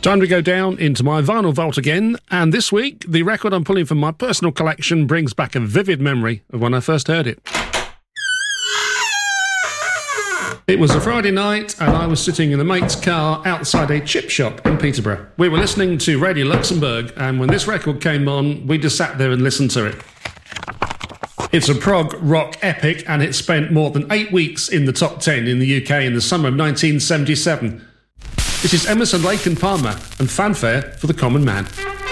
Time to go down into my vinyl vault again, and this week, the record I'm pulling from my personal collection brings back a vivid memory of when I first heard it. It was a Friday night, and I was sitting in a mate's car outside a chip shop in Peterborough. We were listening to Radio Luxembourg, and when this record came on, we just sat there and listened to it. It's a prog rock epic, and it spent more than 8 weeks in the top 10 in the UK in the summer of 1977. This is Emerson, Lake and Palmer and Fanfare for the Common Man.